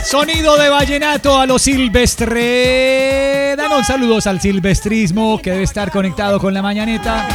Sonido de vallenato a los Silvestre. Danos saludos al silvestrismo que debe estar conectado con la mañaneta.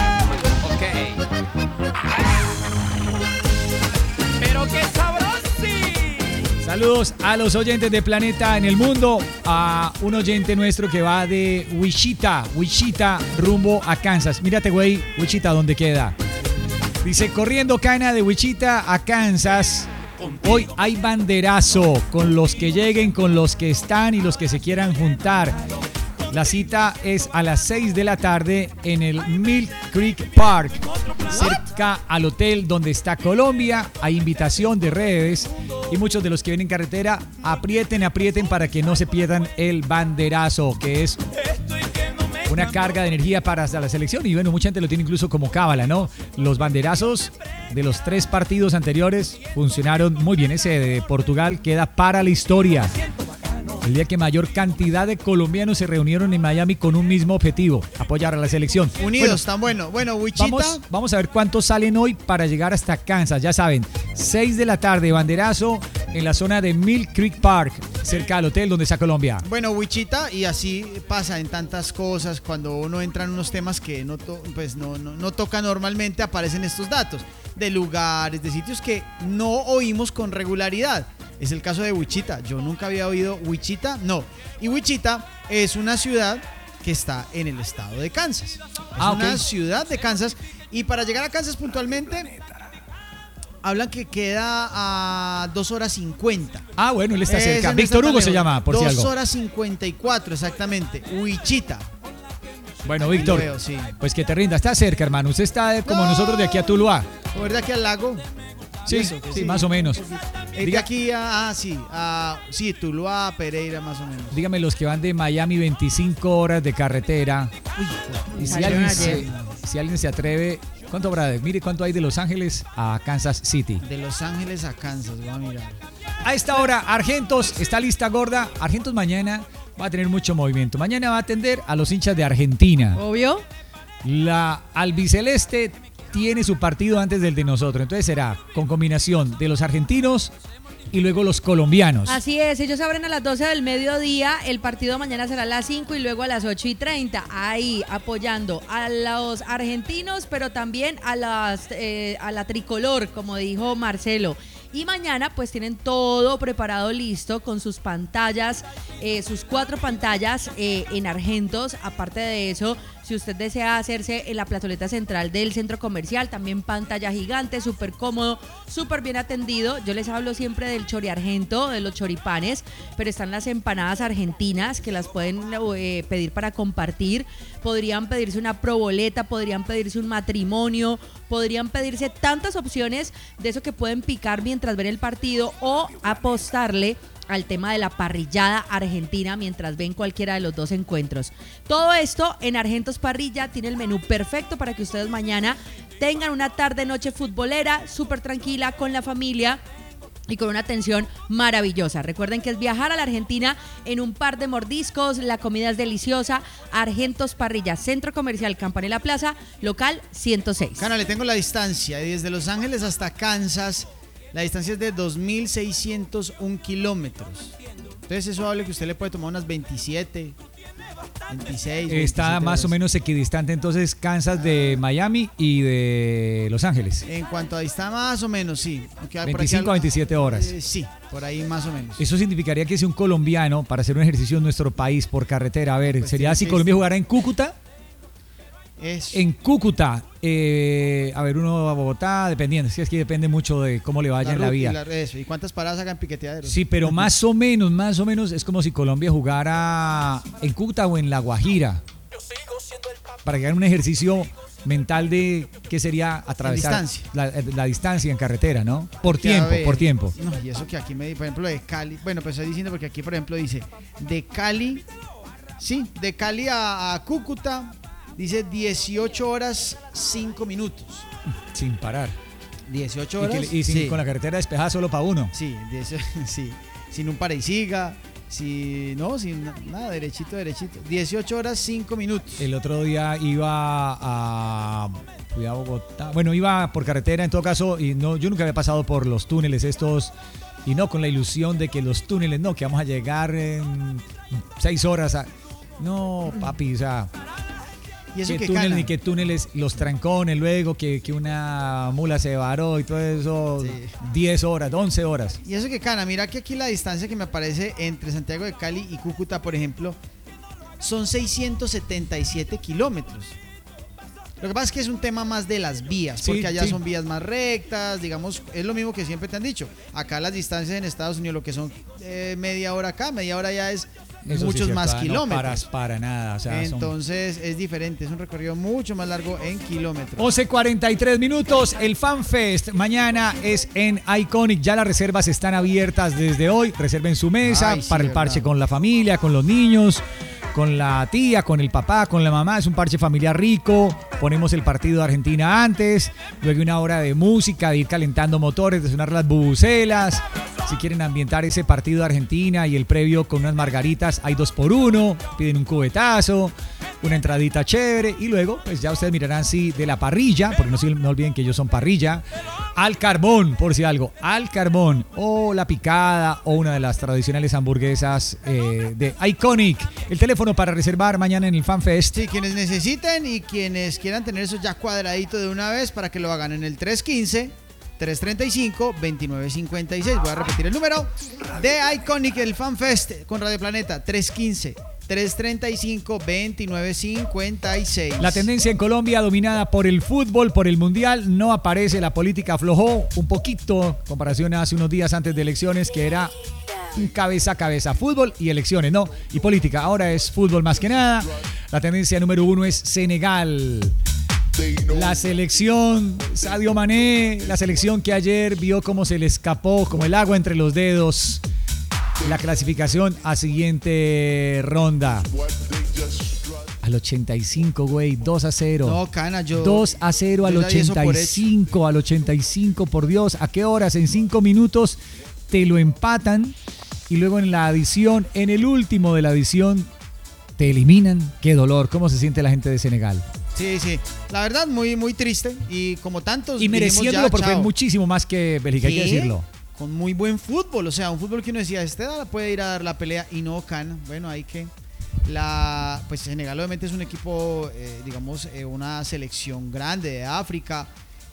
Pero qué sabroso. Saludos a los oyentes de Planeta en el Mundo. A un oyente nuestro que va de Wichita rumbo a Kansas. Mírate, güey, Wichita, ¿dónde queda? Dice, corriendo cana de Wichita a Kansas. Hoy hay banderazo con los que lleguen, con los que están y los que se quieran juntar. La cita es a las 6 de la tarde en el Mill Creek Park, cerca al hotel donde está Colombia. Hay invitación de redes y muchos de los que vienen en carretera aprieten para que no se pierdan el banderazo, que es una carga de energía para la selección. Y bueno, mucha gente lo tiene incluso como cábala, ¿no? Los banderazos de los 3 partidos anteriores funcionaron muy bien. Ese de Portugal queda para la historia. El día que mayor cantidad de colombianos se reunieron en Miami con un mismo objetivo, apoyar a la selección. Unidos, tan bueno. Bueno, Wichita. Vamos a ver cuántos salen hoy para llegar hasta Kansas. Ya saben, 6 de la tarde, banderazo en la zona de Mill Creek Park, cerca del hotel donde está Colombia. Bueno, Wichita, y así pasa en tantas cosas. Cuando uno entra en unos temas que no toca normalmente, aparecen estos datos de lugares, de sitios que no oímos con regularidad. Es el caso de Wichita. Yo nunca había oído Wichita, no. Y Wichita es una ciudad que está en el estado de Kansas. Es una ciudad de Kansas. Y para llegar a Kansas puntualmente, hablan que queda a 2 horas 50. Ah, bueno, él está cerca. Víctor Hugo se llama, por si algo. 2 horas 54, exactamente. Wichita. Bueno, Víctor, veo, sí. Pues que te rinda. Está cerca, hermano. Usted está como nosotros de aquí a Tuluá. ¿O de aquí al lago? Sí, sí, más o menos. De aquí sí, Tuluá, Pereira, más o menos. Dígame los que van de Miami 25 horas de carretera. Uy, y si alguien se atreve, ¿cuánto habrá? Mire cuánto hay de Los Ángeles a Kansas City. De Los Ángeles a Kansas, voy a mirar. A esta hora, Argentos está lista gorda. Argentos mañana va a tener mucho movimiento. Mañana va a atender a los hinchas de Argentina. Obvio. La albiceleste tiene su partido antes del de nosotros. Entonces será con combinación de los argentinos y luego los colombianos. Así es, ellos abren a las 12 del mediodía, el partido mañana será a las 5 y luego a las 8:30, ahí apoyando a los argentinos, pero también a la tricolor, como dijo Marcelo. Y mañana pues tienen todo preparado listo con sus pantallas, sus 4 pantallas en Argentos. Aparte de eso, si usted desea hacerse en la plazoleta central del centro comercial, también pantalla gigante, súper cómodo, súper bien atendido. Yo les hablo siempre del chori argento, de los choripanes, pero están las empanadas argentinas que las pueden pedir para compartir. Podrían pedirse una proboleta, podrían pedirse un matrimonio, podrían pedirse tantas opciones de eso que pueden picar mientras ven el partido o apostarle al tema de la parrillada argentina mientras ven cualquiera de los dos encuentros. Todo esto en Argentos Parrilla tiene el menú perfecto para que ustedes mañana tengan una tarde-noche futbolera súper tranquila con la familia y con una atención maravillosa. Recuerden que es viajar a la Argentina en un par de mordiscos, la comida es deliciosa. Argentos Parrilla, Centro Comercial Campanella Plaza, local 106. Cana, le tengo la distancia, desde Los Ángeles hasta Kansas. La distancia es de 2.601 kilómetros. Entonces eso habla que usted le puede tomar unas 27, 26. Está más o menos equidistante entonces Kansas de Miami y de Los Ángeles. En cuanto a distancia, más o menos, sí. 25 a 27 horas. Sí, por ahí más o menos. Eso significaría que si un colombiano, para hacer un ejercicio en nuestro país por carretera, a ver, pues sería si Colombia jugara en Cúcuta. En Cúcuta, a ver, uno a Bogotá, dependiendo, es que depende mucho de cómo le vaya en la vía. ¿Y cuántas paradas hagan piqueteaderos? Sí, pero más o menos es como si Colombia jugara en Cúcuta o en La Guajira, para que hagan un ejercicio mental de qué sería atravesar la distancia en carretera, ¿no? Por tiempo. No, y eso que aquí por ejemplo, de Cali, bueno, pues estoy diciendo porque aquí, por ejemplo, dice, de Cali a Cúcuta, dice 18 horas 5 minutos. Sin parar. 18 horas. Y con la carretera despejada solo para uno. Sí, sí. Sin un para y siga. Sin nada, derechito. 18 horas 5 minutos. El otro día fui a Bogotá. Bueno, iba por carretera en todo caso y yo nunca había pasado por los túneles estos y no con la ilusión de que los túneles, no, que vamos a llegar en 6 horas. No, papi, o sea, Y eso qué que túneles Cana. ni qué túneles, los trancones luego, que una mula se varó y todo eso, Sí. 10 horas, 11 horas. Y eso que Cana, mira que aquí la distancia que me aparece entre Santiago de Cali y Cúcuta, por ejemplo, son 677 kilómetros. Lo que pasa es que es un tema más de las vías, Sí, porque allá sí. son vías más rectas, digamos, es lo mismo que siempre te han dicho. Acá las distancias en Estados Unidos, lo que son media hora acá, media hora ya es Eso sí muchos es más cierto, no kilómetros. paras para nada, o sea, son Entonces es diferente, es un recorrido mucho más largo en kilómetros. 11:43 minutos, el FanFest mañana es en Iconic, ya las reservas están abiertas desde hoy, reserven su mesa Ay, sí, para el verdad. parche con la familia, con los niños, con la tía, con el papá, con la mamá, es un parche familiar rico, ponemos el partido de Argentina antes, luego una hora de música, de ir calentando motores, de sonar las bubucelas, si quieren ambientar ese partido de Argentina y el previo con unas margaritas, hay 2x1, piden un cubetazo, una entradita chévere y luego pues ya ustedes mirarán si de la parrilla, porque no olviden que ellos son parrilla, al carbón, por si algo, al carbón o la picada o una de las tradicionales hamburguesas de Iconic. El teléfono para reservar mañana en el FanFest. Sí, quienes necesiten y quienes quieran tener eso ya cuadradito de una vez para que lo hagan en el 315-335-2956. Voy a repetir el número de Iconic, el FanFest con Radio Planeta, 315-335-2956. La tendencia en Colombia dominada por el fútbol, por el mundial, no aparece, la política aflojó un poquito en comparación a hace unos días antes de elecciones que era un cabeza a cabeza, fútbol y elecciones, ¿no? Y política, ahora es fútbol más que nada. La tendencia número 1 es Senegal. La selección, Sadio Mané, la selección que ayer vio cómo se le escapó como el agua entre los dedos la clasificación a siguiente ronda. Al 85, güey, 2-0. No, Cana, yo 2-0 al yo ya di eso por 85, al 85, por Dios. ¿A qué horas? En 5 minutos te lo empatan y luego en la adición, en el último de la adición, te eliminan. Qué dolor. ¿Cómo se siente la gente de Senegal? Sí, sí. La verdad, muy, muy triste. Y como tantos. Y mereciéndolo porque chao. es muchísimo más que Bélgica, hay que ¿Qué? decirlo. Con muy buen fútbol. O sea, un fútbol que uno decía, puede ir a dar la pelea y no, Cana. Bueno, hay que. Pues Senegal obviamente es un equipo, digamos, una selección grande de África.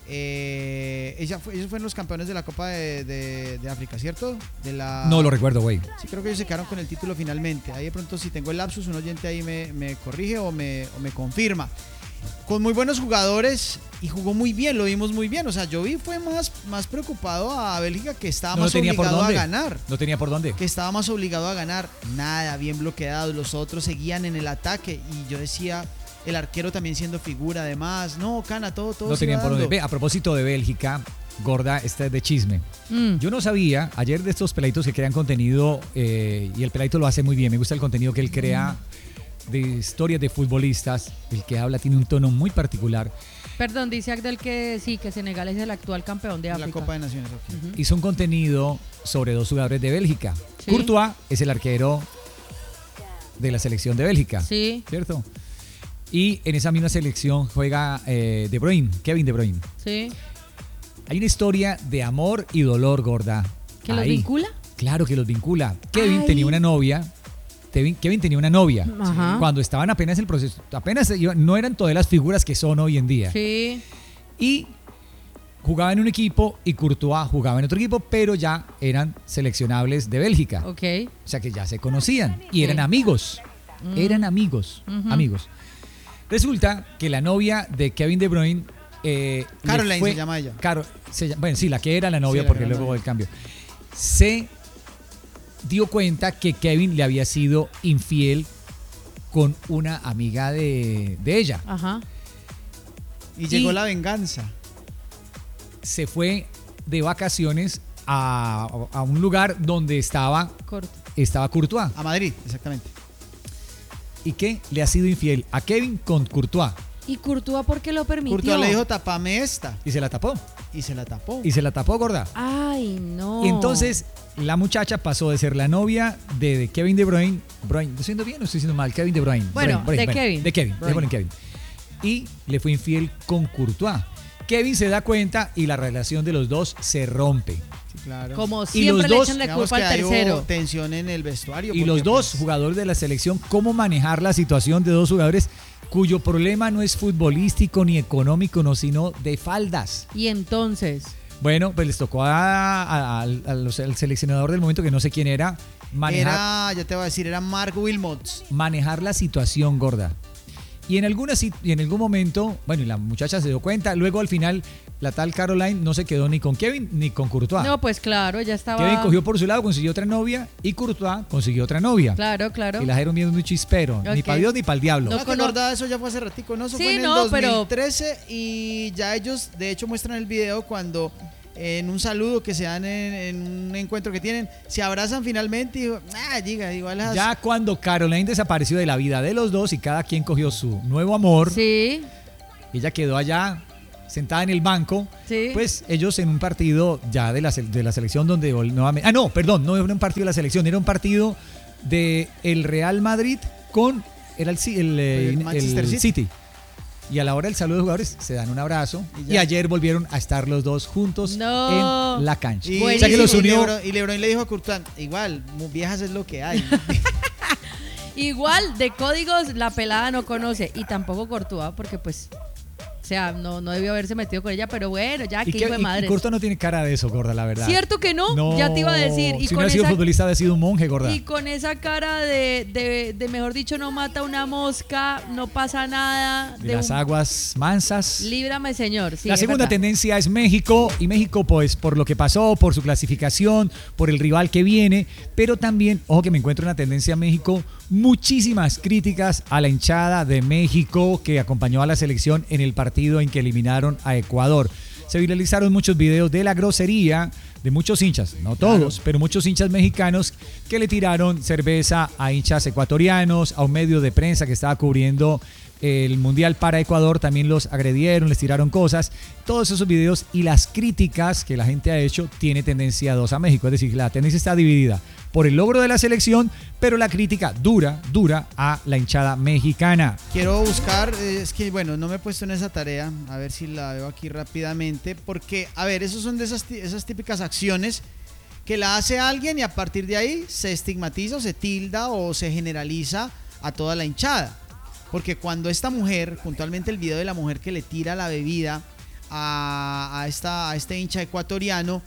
Ellos fueron los campeones de la Copa de África, ¿cierto? No lo recuerdo, güey. Sí, creo que ellos se quedaron con el título finalmente. Ahí de pronto, si tengo el lapsus, un oyente ahí me corrige o me confirma. Con muy buenos jugadores y jugó muy bien, lo vimos muy bien. O sea, yo fue más preocupado a Bélgica, que estaba más obligado a ganar. No tenía por dónde. Que estaba más obligado a ganar. Nada, bien bloqueados. Los otros seguían en el ataque. Y yo decía, el arquero también siendo figura además. No, Cana, todo No se tenían iba por dónde. dando. Ve, a propósito de Bélgica, gorda, este es de chisme. Yo no sabía, ayer de estos peladitos que crean contenido, y el peladito lo hace muy bien, me gusta el contenido que él crea de historias de futbolistas, el que habla tiene un tono muy particular. Perdón, dice Agdel que sí, que Senegal es el actual campeón de La África. Copa de Naciones. Ok. Hizo un contenido sobre 2 jugadores de Bélgica. Sí. Courtois es el arquero de la selección de Bélgica, Sí, ¿cierto? Y en esa misma selección juega De Bruyne, Kevin De Bruyne. sí. Hay una historia de amor y dolor, gorda. ¿Que los Ahí. vincula? Claro que los vincula. Kevin Ay. tenía una novia. Kevin tenía una novia. Ajá. Cuando estaban apenas en el proceso, no eran todas las figuras que son hoy en día. Sí. Y jugaba en un equipo y Courtois jugaba en otro equipo, pero ya eran seleccionables de Bélgica. Ok. O sea que ya se conocían y eran Sí. amigos. Eran amigos. Ujú. Amigos. Resulta que la novia de Kevin De Bruyne. Caroline se llama ella. Bueno, sí, la que era la novia, Sí, la porque que era luego novia. el cambio. Se dio cuenta que Kevin le había sido infiel con una amiga de ella. Ajá. Y llegó Y- la venganza. Se fue de vacaciones a un lugar donde estaba Corto. Courtois. A Madrid, exactamente. ¿Y qué? Le ha sido infiel a Kevin con Courtois. ¿Y Courtois por qué lo permitió? Courtois le dijo, tapame esta. Y se la tapó. Y se la tapó. Y se la tapó, gorda. Ay, no. Y entonces la muchacha pasó de ser la novia de Kevin De Bruyne. ¿Estoy diciendo bien o estoy diciendo mal? Kevin De Bruyne. Bueno, Bruyne, de Kevin. De Kevin. Bruyne. Dejémoslo en Kevin. Y le fue infiel con Courtois. Kevin se da cuenta y la relación de los dos se rompe. Sí, claro. Como Y siempre los le dos, echan la Digamos culpa que al hay tercero. tensión en el vestuario. Y porque, los dos pues, jugadores de la selección, ¿cómo manejar la situación de dos jugadores cuyo problema no es futbolístico ni económico, no, sino de faldas? Y entonces, Bueno, pues les tocó al seleccionador del momento, que no sé quién era, ya te voy a decir, era Mark Wilmots. manejar la situación, gorda. Y en algún momento, bueno, y la muchacha se dio cuenta, luego al final la tal Caroline no se quedó ni con Kevin ni con Courtois. no, pues claro, ya estaba. Kevin cogió por su lado, consiguió otra novia, y Courtois consiguió otra novia. Claro, claro. Y la dejaron viendo un chispero, ni Ok. para Dios ni para el diablo. No No, que verdad, eso ya fue hace ratico, ¿no? Eso Sí, fue en el no, pero- 2013 y ya ellos, de hecho, muestran el video cuando en un saludo que se dan en un encuentro que tienen, se abrazan finalmente y diga, igual las... Ya cuando Caroline desapareció de la vida de los dos y cada quien cogió su nuevo amor, Sí, ella quedó allá sentada en el banco, sí. pues ellos en un partido ya de la selección donde nuevamente... Ah, no, perdón, no era un partido de la selección, era un partido de el Real Madrid con el Manchester City. City. Y a la hora del saludo de jugadores se dan un abrazo. Y Y ya. ayer volvieron a estar los dos juntos No. en la cancha. Y, O sea que los unió. y LeBron le dijo a Courtois, igual, viejas es lo que hay. Igual de códigos la pelada no conoce y tampoco Courtois porque pues, o sea, no debió haberse metido con ella, pero bueno, ya que hijo de madre. Courtois no tiene cara de eso, gorda, la verdad. ¿Cierto que no? Ya te iba a decir. Y si con no ha sido esa- futbolista, ha sido un monje, gorda. Y con esa cara de mejor dicho, no mata una mosca, no pasa nada. De las aguas mansas. Líbrame, señor. Sí, La es segunda verdad. tendencia es México, y México pues por lo que pasó, por su clasificación, por el rival que viene, pero también, ojo que me encuentro una tendencia en México, muchísimas críticas a la hinchada de México que acompañó a la selección en el partido en que eliminaron a Ecuador. Se viralizaron muchos videos de la grosería de muchos hinchas, no todos, pero muchos hinchas mexicanos que le tiraron cerveza a hinchas ecuatorianos, a un medio de prensa que estaba cubriendo el Mundial para Ecuador, también los agredieron, les tiraron cosas. Todos esos videos y las críticas que la gente ha hecho tiene tendencia 2 a México, es decir, la tendencia está dividida por el logro de la selección, pero la crítica dura a la hinchada mexicana. Quiero buscar, es que bueno, no me he puesto en esa tarea, a ver si la veo aquí rápidamente, porque, a ver, esos son de esas típicas acciones que la hace alguien y a partir de ahí se estigmatiza o se tilda o se generaliza a toda la hinchada. Porque cuando esta mujer, puntualmente el video de la mujer que le tira la bebida a este hincha ecuatoriano,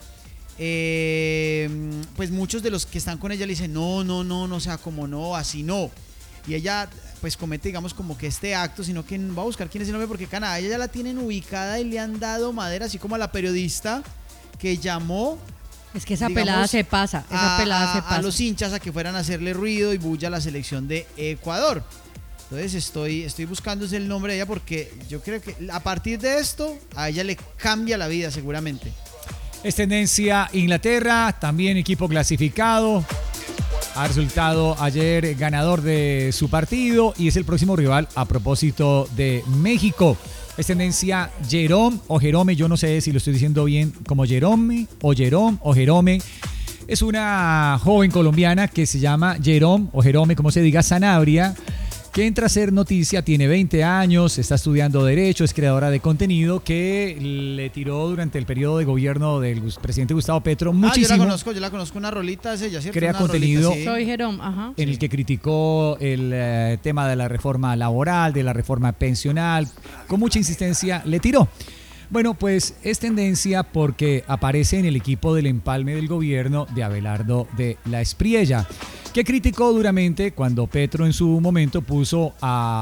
pues muchos de los que están con ella le dicen, no, o sea, como no, así no. Y ella pues comete, digamos, como que este acto, sino que va a buscar quién es el hombre, porque Canadá ella ya la tienen ubicada y le han dado madera, así como a la periodista que llamó, Es que esa digamos, pelada se pasa, esa pelada se pasa. a los hinchas a que fueran a hacerle ruido y bulla a la selección de Ecuador. Entonces estoy buscando ese el nombre de ella porque yo creo que a partir de esto a ella le cambia la vida seguramente. Es tendencia Inglaterra, también equipo clasificado. Ha resultado ayer ganador de su partido y es el próximo rival a propósito de México. Es tendencia Jerome o Jerome, yo no sé si lo estoy diciendo bien, como Jerome o Jerome. Es una joven colombiana que se llama Jerome o Jerome, como se diga, Sanabria, que entra a ser noticia, tiene 20 años, está estudiando Derecho, es creadora de contenido, que le tiró durante el periodo de gobierno del presidente Gustavo Petro muchísimo. Yo la conozco, una rolita es ella, ¿cierto? Crea Una contenido. rolita, sí. Soy Jerome, ajá. En el que criticó el tema de la reforma laboral, de la reforma pensional, con mucha insistencia le tiró. Bueno, pues es tendencia porque aparece en el equipo del empalme del gobierno de Abelardo de la Espriella, que criticó duramente cuando Petro en su momento puso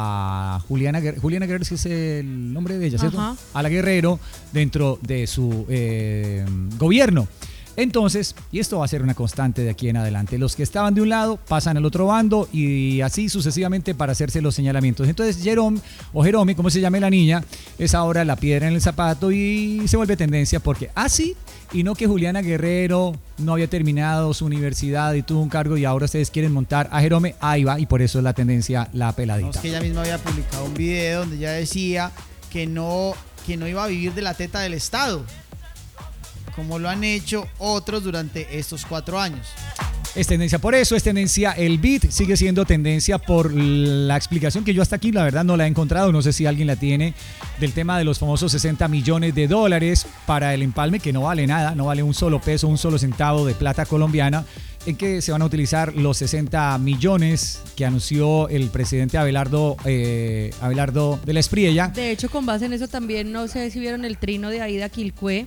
a Juliana Guerrero, que es el nombre de ella, ¿cierto? Ajá. A la Guerrero dentro de su gobierno. Entonces, y esto va a ser una constante de aquí en adelante, los que estaban de un lado pasan al otro bando y así sucesivamente para hacerse los señalamientos. Entonces Jerome, o Jerome, como se llame la niña, es ahora la piedra en el zapato y se vuelve tendencia porque así, y no que Juliana Guerrero no había terminado su universidad y tuvo un cargo y ahora ustedes quieren montar a Jerome, ahí va, y por eso es la tendencia la peladita. No, es que ella misma había publicado un video donde ella decía que no iba a vivir de la teta del Estado, como lo han hecho otros durante estos 4 años. Es tendencia por eso, es tendencia el BIT, sigue siendo tendencia por la explicación que yo hasta aquí la verdad no la he encontrado, no sé si alguien la tiene, del tema de los famosos 60 millones de dólares para el empalme, que no vale nada, no vale un solo peso, un solo centavo de plata colombiana, en que se van a utilizar los 60 millones que anunció el presidente Abelardo de la Espriella. De hecho, con base en eso también, no sé si vieron el trino de Aida Quilcué,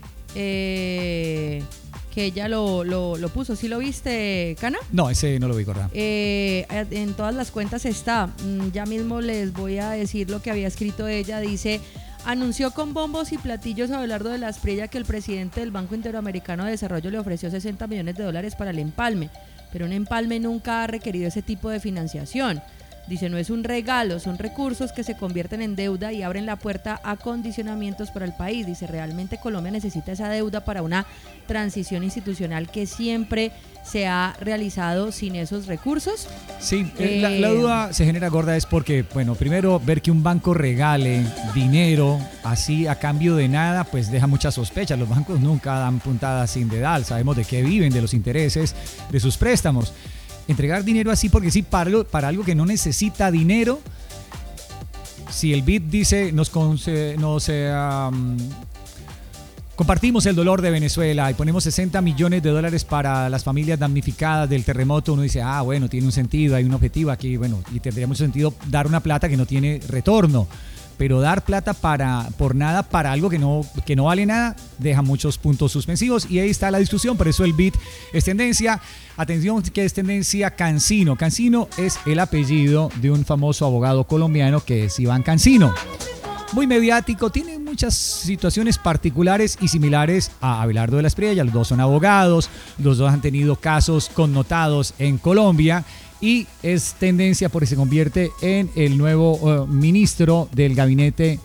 que ella lo puso. ¿Sí lo viste, Cana? No, ese no lo vi, Gorda. En todas las cuentas está. Ya mismo les voy a decir lo que había escrito ella. Dice: anunció con bombos y platillos Abelardo de la Espriella que el presidente del Banco Interamericano de Desarrollo le ofreció 60 millones de dólares para el empalme, pero un empalme nunca ha requerido ese tipo de financiación. Dice, no es un regalo, son recursos que se convierten en deuda y abren la puerta a condicionamientos para el país. Dice, realmente Colombia necesita esa deuda para una transición institucional que siempre se ha realizado sin esos recursos. Sí, la duda se genera, Gorda, es porque, bueno, primero ver que un banco regale dinero así a cambio de nada, pues deja muchas sospechas. Los bancos nunca dan puntadas sin dedal, sabemos de qué viven, de los intereses de sus préstamos. Entregar dinero así porque sí, para algo que no necesita dinero. Si el BID dice compartimos el dolor de Venezuela y ponemos 60 millones de dólares para las familias damnificadas del terremoto, uno dice, bueno, tiene un sentido, hay un objetivo aquí, bueno, y tendría mucho sentido dar una plata que no tiene retorno. Pero dar plata por nada, para algo que no vale nada, deja muchos puntos suspensivos y ahí está la discusión. Por eso el BIT es tendencia. Atención, que es tendencia Cancino. Cancino es el apellido de un famoso abogado colombiano que es Iván Cancino. Muy mediático, tiene muchas situaciones particulares y similares a Abelardo de la Espriella. Los dos son abogados, los dos han tenido casos connotados en Colombia. Y es tendencia porque se convierte en el nuevo ministro del gabinete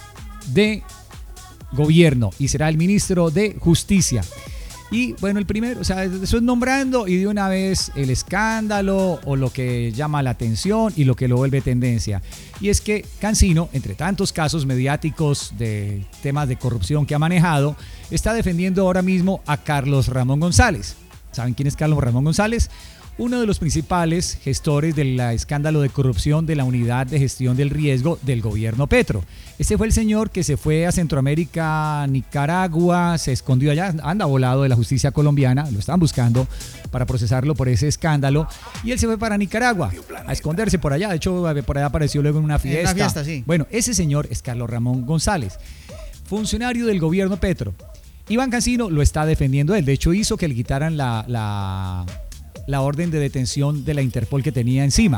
de gobierno y será el ministro de Justicia. Y bueno, el primero, o sea, eso es nombrando y de una vez el escándalo o lo que llama la atención y lo que lo vuelve tendencia. Y es que Cancino, entre tantos casos mediáticos de temas de corrupción que ha manejado, está defendiendo ahora mismo a Carlos Ramón González. ¿Saben quién es Carlos Ramón González? Uno de los principales gestores del escándalo de corrupción de la Unidad de Gestión del Riesgo del gobierno Petro. Este fue el señor que se fue a Centroamérica, Nicaragua, se escondió allá, anda volado de la justicia colombiana, lo estaban buscando para procesarlo por ese escándalo, y él se fue para Nicaragua a esconderse por allá. De hecho, por allá apareció luego en una fiesta. En una fiesta, sí. Bueno, ese señor es Carlos Ramón González, funcionario del gobierno Petro. Iván Cancino lo está defendiendo él, de hecho hizo que le quitaran la orden de detención de la Interpol que tenía encima.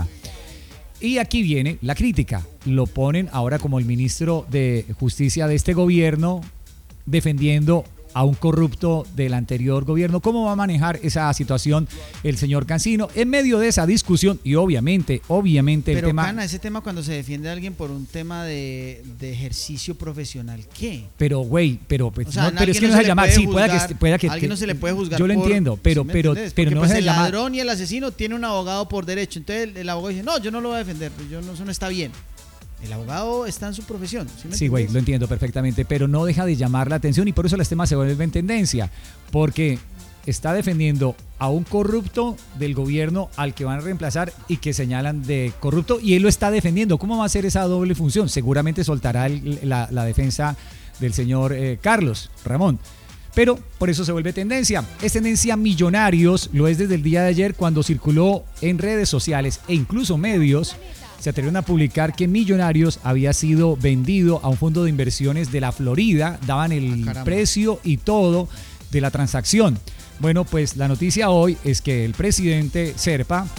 Y aquí viene la crítica. Lo ponen ahora como el ministro de Justicia de este gobierno, defendiendo a un corrupto del anterior gobierno. ¿Cómo va a manejar esa situación el señor Cancino en medio de esa discusión? Y obviamente pero el tema... Cana, ese tema cuando se defiende a alguien por un tema de ejercicio profesional, ¿qué? Pero, güey, pero o sea, no, pero es que no se llamar, sí, pueda que... A alguien no se le puede juzgar. Yo lo entiendo, pero ¿sí no pues se el llama... ladrón y el asesino tiene un abogado por derecho. Entonces el abogado dice, no, yo no lo voy a defender, pues eso no está bien. El abogado está en su profesión. Sí, güey, lo entiendo perfectamente, pero no deja de llamar la atención y por eso los temas se vuelven tendencia, porque está defendiendo a un corrupto del gobierno al que van a reemplazar y que señalan de corrupto y él lo está defendiendo. ¿Cómo va a ser esa doble función? Seguramente soltará la defensa del señor Carlos Ramón. Pero por eso se vuelve tendencia. Es tendencia Millonarios, lo es desde el día de ayer cuando circuló en redes sociales e incluso medios. Se atrevieron a publicar que Millonarios había sido vendido a un fondo de inversiones de la Florida, daban el precio y todo de la transacción. Bueno, pues la noticia hoy es que el presidente Serpa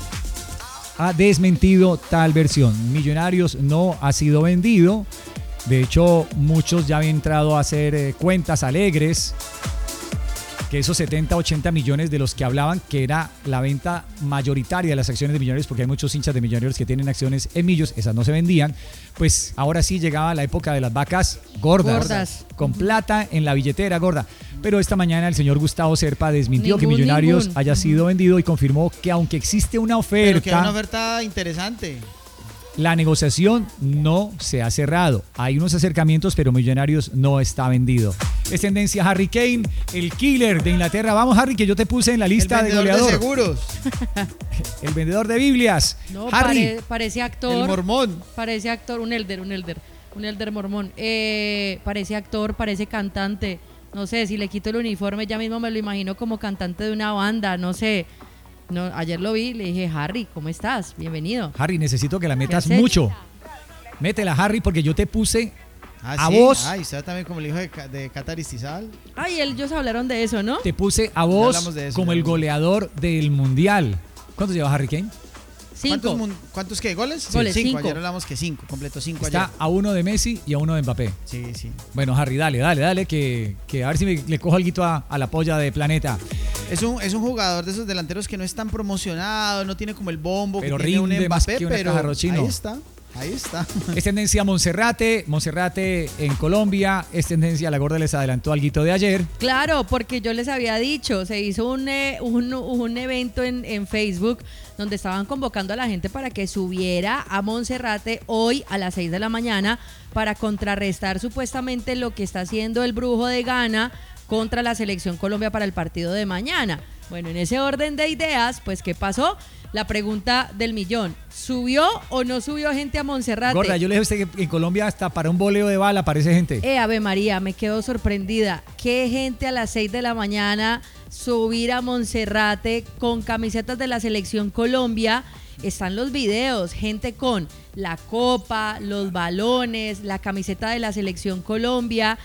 ha desmentido tal versión. Millonarios no ha sido vendido. De hecho, muchos ya habían entrado a hacer cuentas alegres que esos 70, 80 millones de los que hablaban, que era la venta mayoritaria de las acciones de Millonarios, porque hay muchos hinchas de Millonarios que tienen acciones en Millos, esas no se vendían, pues ahora sí llegaba la época de las vacas gordas. Con plata en la billetera gorda. Pero esta mañana el señor Gustavo Serpa desmintió que Millonarios haya sido vendido y confirmó que aunque existe una oferta... Pero que una oferta interesante. La negociación no se ha cerrado. Hay unos acercamientos, pero Millonarios no está vendido. Es tendencia Harry Kane, el killer de Inglaterra. Vamos, Harry, que yo te puse en la lista de goleador. El vendedor de seguros. El vendedor de Biblias. No, Harry. parece actor. El mormón. Parece actor, un elder mormón. Parece actor, parece cantante. No sé, si le quito el uniforme ya mismo me lo imagino como cantante de una banda, no sé. No, ayer lo vi, le dije, Harry, ¿cómo estás? Bienvenido. Harry, necesito que la metas haces? mucho. Métela, Harry, porque yo te puse a ¿sí? vos. Ay, está también como el hijo de Cataristizal. Ay, ellos hablaron de eso, ¿no? Te puse a vos eso, como el goleador del Mundial. ¿Cuántos lleva Harry Kane? 5. ¿Cuántos qué? ¿Goles? Goles, 5. 5. Ayer hablamos que 5, completó 5 ayer. Está a uno de Messi y a uno de Mbappé. Sí. Bueno, Harry, dale, que a ver si le cojo algo a la polla de Planeta. Es un jugador de esos delanteros que no es tan promocionado, no tiene como el bombo Pero que tiene un rinde más Mbappé, que una pero caja rochino. ahí está. Es tendencia Monserrate en Colombia. Es tendencia, la gorda les adelantó alguito de ayer. Claro, porque yo les había dicho, se hizo un evento en Facebook donde estaban convocando a la gente para que subiera a Monserrate hoy a las 6 de la mañana para contrarrestar supuestamente lo que está haciendo el brujo de Ghana contra la selección Colombia para el partido de mañana. Bueno, en ese orden de ideas, pues, ¿qué pasó? La pregunta del millón, ¿subió o no subió gente a Monserrate? Gorda, yo le dije a usted que en Colombia hasta para un voleo de bala aparece gente. Ave María, me quedo sorprendida. ¿Qué gente a las 6 de la mañana subir a Monserrate con camisetas de la selección Colombia? Están los videos, gente con la copa, los balones, la camiseta de la selección Colombia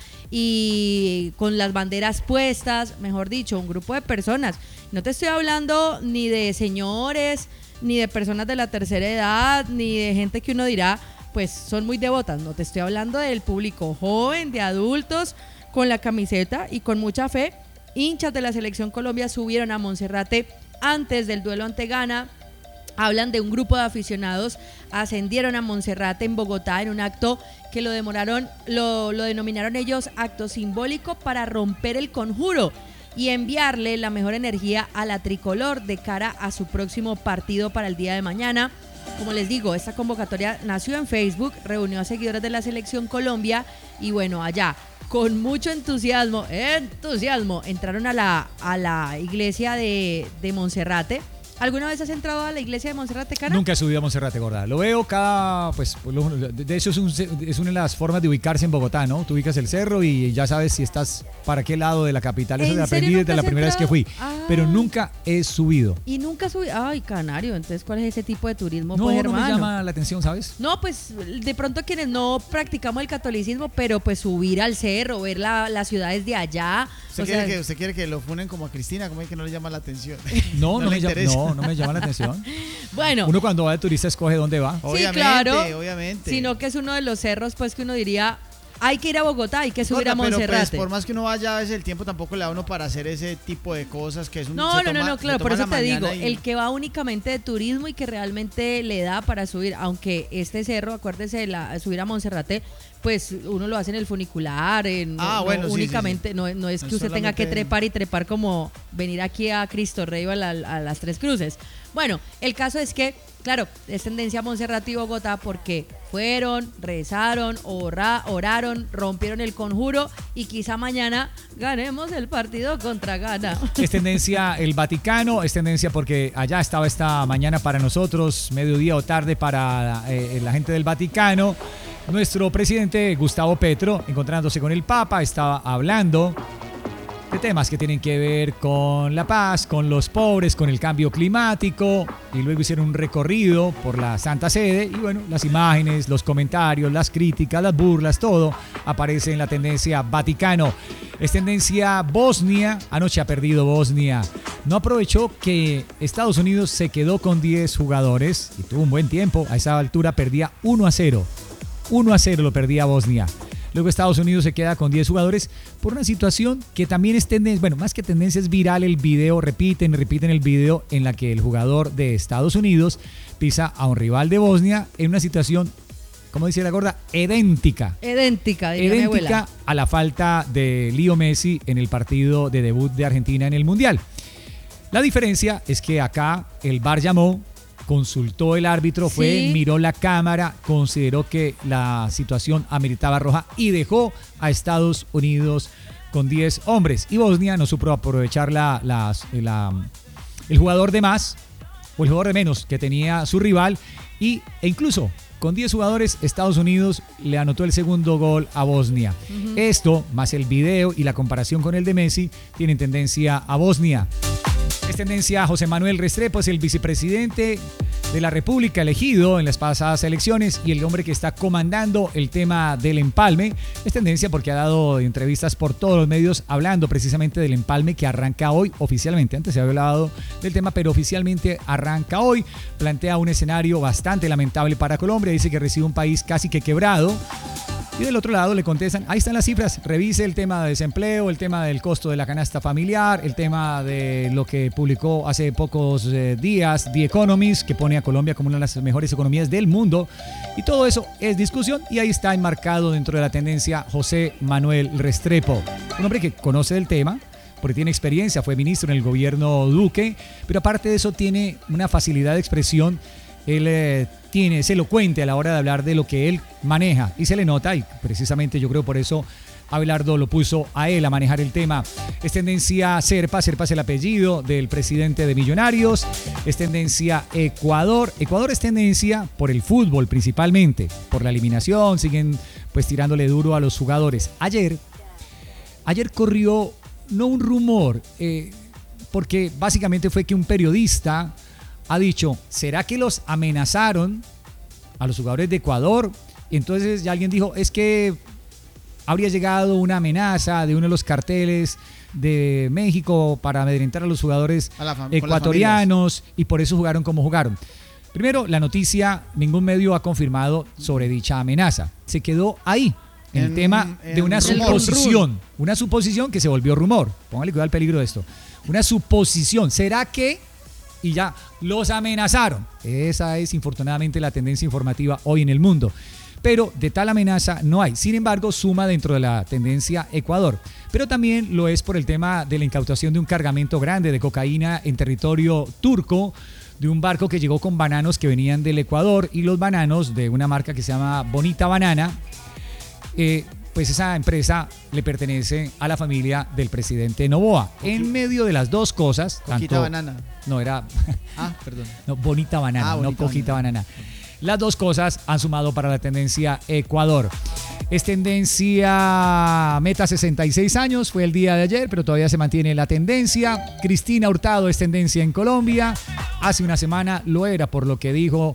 y con las banderas puestas, mejor dicho, un grupo de personas. No te estoy hablando ni de señores, ni de personas de la tercera edad, ni de gente que uno dirá, pues son muy devotas. No te estoy hablando del público joven, de adultos, con la camiseta y con mucha fe. Hinchas de la selección Colombia subieron a Monserrate antes del duelo ante Ghana. Hablan de un grupo de aficionados, ascendieron a Monserrate en Bogotá en un acto que lo denominaron ellos acto simbólico para romper el conjuro y enviarle la mejor energía a la tricolor de cara a su próximo partido para el día de mañana. Como les digo, esta convocatoria nació en Facebook, reunió a seguidores de la selección Colombia y bueno, allá con mucho entusiasmo, entraron a la iglesia de Monserrate. ¿Alguna vez has entrado a la iglesia de Monserrate, Cana? Nunca he subido a Monserrate, gorda. Lo veo de eso es una de las formas de ubicarse en Bogotá, ¿no? Tú ubicas el cerro y ya sabes si estás para qué lado de la capital. Eso lo aprendí desde la primera vez que fui. Pero nunca he subido. ¿Y nunca subí? Ay, canario, entonces, ¿cuál es ese tipo de turismo? No, pues, no hermano, me llama la atención, ¿sabes? No, pues, de pronto quienes no practicamos el catolicismo, pero pues subir al cerro, ver las ciudades de allá. ¿Usted quiere que lo funen como a Cristina? ¿Cómo es que no le llama la atención? No me llama la atención. Bueno. Uno cuando va de turista escoge dónde va. Obviamente, sí, claro, obviamente. Sino que es uno de los cerros, pues, que uno diría, hay que ir a Bogotá, hay que subir a Monserrate. Pero pues, por más que uno vaya, a veces el tiempo tampoco le da a uno para hacer ese tipo de cosas que es un... No, claro, por eso te digo, el que va únicamente de turismo y que realmente le da para subir, aunque este cerro, acuérdese, subir a Monserrate, pues uno lo hace en el funicular, únicamente, sí. No es que usted tenga que trepar como venir aquí a Cristo Rey o a las Tres Cruces. Bueno, el caso es que, claro, es tendencia Monserrate y Bogotá porque fueron, rezaron, oraron, rompieron el conjuro y quizá mañana ganemos el partido contra Ghana. Es tendencia el Vaticano, es tendencia porque allá estaba esta mañana para nosotros, mediodía o tarde para la gente del Vaticano. Nuestro presidente Gustavo Petro, encontrándose con el Papa, estaba hablando de temas que tienen que ver con la paz, con los pobres, con el cambio climático, y luego hicieron un recorrido por la Santa Sede y bueno, las imágenes, los comentarios, las críticas, las burlas, todo aparece en la tendencia Vaticano. Es tendencia Bosnia, anoche ha perdido Bosnia, no aprovechó que Estados Unidos se quedó con 10 jugadores y tuvo un buen tiempo, a esa altura perdía 1-0 lo perdía Bosnia. Luego Estados Unidos se queda con 10 jugadores por una situación que también es tendencia, bueno, más que tendencia es viral el video, repiten el video en la que el jugador de Estados Unidos pisa a un rival de Bosnia en una situación, como dice la gorda, idéntica a la falta de Leo Messi en el partido de debut de Argentina en el Mundial. La diferencia es que acá el VAR llamó consultó el árbitro, Sí. miró la cámara, consideró que la situación ameritaba roja y dejó a Estados Unidos con 10 hombres. Y Bosnia no supo aprovechar el jugador de más o el jugador de menos que tenía su rival e incluso con 10 jugadores, Estados Unidos le anotó el segundo gol a Bosnia. Esto, más el video y la comparación con el de Messi, tienen tendencia a Bosnia. Es tendencia a José Manuel Restrepo, es el vicepresidente de la República elegido en las pasadas elecciones y el hombre que está comandando el tema del empalme. Es tendencia porque ha dado entrevistas por todos los medios hablando precisamente del empalme que arranca hoy oficialmente. Antes se había hablado del tema, pero oficialmente arranca hoy. Plantea un escenario bastante lamentable para Colombia. Dice que recibe un país casi que quebrado. Y del otro lado le contestan, ahí están las cifras, revise el tema de desempleo, el tema del costo de la canasta familiar, el tema de lo que publicó hace pocos días The Economist, que pone a Colombia como una de las mejores economías del mundo. Y todo eso es discusión y ahí está enmarcado dentro de la tendencia José Manuel Restrepo, un hombre que conoce del tema, porque tiene experiencia, fue ministro en el gobierno Duque, pero aparte de eso tiene una facilidad de expresión. Él es elocuente a la hora de hablar de lo que él maneja y se le nota, y precisamente yo creo por eso Abelardo lo puso a él a manejar el tema. Es tendencia Serpa es el apellido del presidente de Millonarios. Es tendencia Ecuador es tendencia por el fútbol principalmente, por la eliminación, siguen pues tirándole duro a los jugadores. Ayer corrió no un rumor, porque básicamente fue que un periodista ha dicho, ¿será que los amenazaron a los jugadores de Ecuador? Y entonces ya alguien dijo, es que habría llegado una amenaza de uno de los carteles de México para amedrentar a los jugadores ecuatorianos y por eso jugaron como jugaron. Primero, la noticia, ningún medio ha confirmado sobre dicha amenaza. Se quedó ahí, en el tema de una suposición. Una suposición que se volvió rumor. Póngale cuidado al peligro de esto. Una suposición. ¿Será que...? Y ya los amenazaron. Esa es infortunadamente la tendencia informativa hoy en el mundo. Pero de tal amenaza no hay. Sin embargo, suma dentro de la tendencia Ecuador. Pero también lo es por el tema de la incautación de un cargamento grande de cocaína en territorio turco, de un barco que llegó con bananos que venían del Ecuador y los bananos de una marca que se llama Bonita Banana. Pues esa empresa le pertenece a la familia del presidente Noboa. En medio de las dos cosas... Coquita Banana. No, era... Perdón. No, Bonita Banana, no Coquita Banana. Las dos cosas han sumado para la tendencia Ecuador. Es tendencia Meta 66 años, fue el día de ayer, pero todavía se mantiene la tendencia. Cristina Hurtado es tendencia en Colombia. Hace una semana lo era por lo que dijo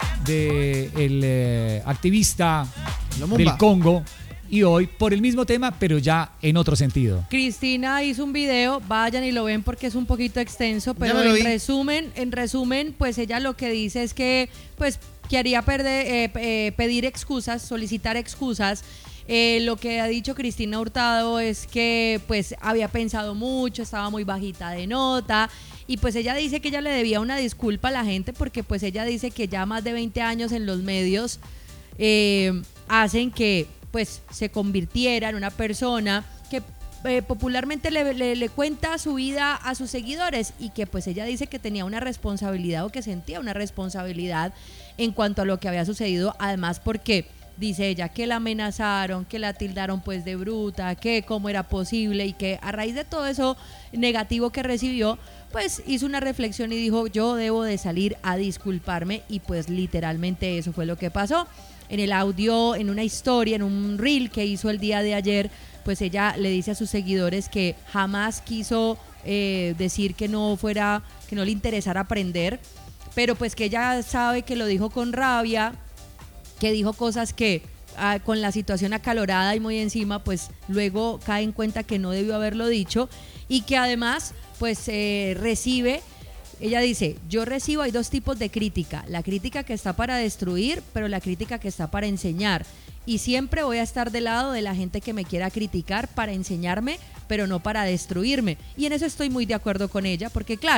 del activista del Congo. Y hoy por el mismo tema, pero ya en otro sentido. Cristina hizo un video, vayan y lo ven porque es un poquito extenso, pero en resumen, pues ella lo que dice es que pues quería pedir excusas, solicitar excusas. Lo que ha dicho Cristina Hurtado es que pues había pensado mucho, estaba muy bajita de nota y pues ella dice que ella le debía una disculpa a la gente porque pues ella dice que ya más de 20 años en los medios hacen que pues se convirtiera en una persona que popularmente le cuenta su vida a sus seguidores y que pues ella dice que tenía una responsabilidad o que sentía una responsabilidad en cuanto a lo que había sucedido, además porque dice ella que la amenazaron, que la tildaron pues de bruta, que cómo era posible y que a raíz de todo eso negativo que recibió, pues hizo una reflexión y dijo yo debo de salir a disculparme y pues literalmente eso fue lo que pasó. En el audio, en una historia, en un reel que hizo el día de ayer, pues ella le dice a sus seguidores que jamás quiso decir que no le interesara aprender, pero pues que ella sabe que lo dijo con rabia, que dijo cosas que con la situación acalorada y muy encima, pues luego cae en cuenta que no debió haberlo dicho y que además pues recibe. Ella dice, yo recibo, hay dos tipos de crítica, la crítica que está para destruir, pero la crítica que está para enseñar. Y siempre voy a estar del lado de la gente que me quiera criticar para enseñarme, pero no para destruirme. Y en eso estoy muy de acuerdo con ella, porque claro,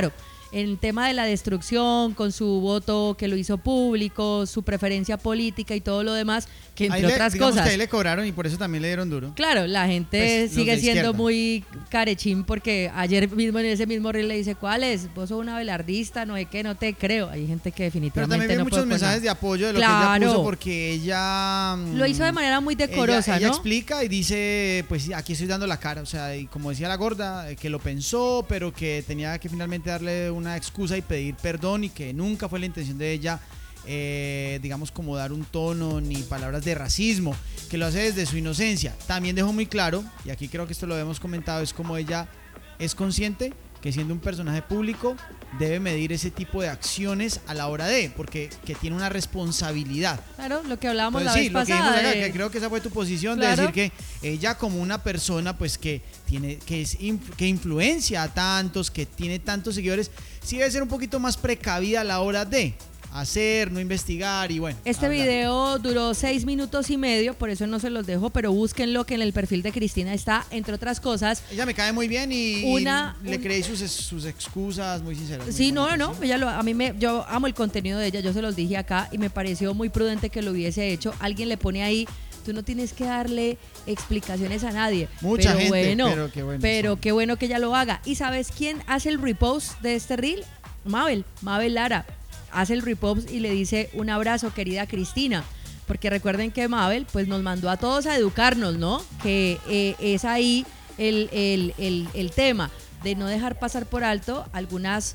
en tema de la destrucción, con su voto que lo hizo público, su preferencia política y todo lo demás, que entre otras cosas. Que ahí le cobraron y por eso también le dieron duro. Claro, la gente pues, sigue siendo muy carechín porque ayer mismo en ese mismo reel le dice, ¿cuál es? Vos sos una velardista, no es que no te creo. Hay gente que definitivamente pero también no muchos mensajes de apoyo de lo que ella puso porque ella lo hizo de manera muy decorosa, ella ¿no? explica y dice, pues aquí estoy dando la cara, o sea, y como decía la gorda, que lo pensó, pero que tenía que finalmente darle una excusa y pedir perdón y que nunca fue la intención de ella digamos como dar un tono ni palabras de racismo, que lo hace desde su inocencia. También dejó muy claro, y aquí creo que esto lo hemos comentado, es como ella es consciente que siendo un personaje público debe medir ese tipo de acciones a la hora de, porque que tiene una responsabilidad. Claro, lo que hablábamos entonces, la vez pasada. Lo que dijimos acá, que creo que esa fue tu posición, claro, de decir que ella como una persona pues que influencia a tantos, que tiene tantos seguidores, sí debe ser un poquito más precavida a la hora de hacer, no investigar y bueno. Este video duró 6 minutos y medio, por eso no se los dejo, pero búsquenlo, que en el perfil de Cristina está, entre otras cosas. Ella me cae muy bien y le creí sus excusas muy sinceras. Sí, no, yo amo el contenido de ella, yo se los dije acá y me pareció muy prudente que lo hubiese hecho. Alguien le pone ahí, tú no tienes que darle explicaciones a nadie. Mucha gente, pero qué bueno que ella lo haga. ¿Y sabes quién hace el repost de este reel? Mabel Lara. Hace el repost y le dice un abrazo, querida Cristina, porque recuerden que Mabel pues nos mandó a todos a educarnos, ¿no? Que es ahí el tema de no dejar pasar por alto algunas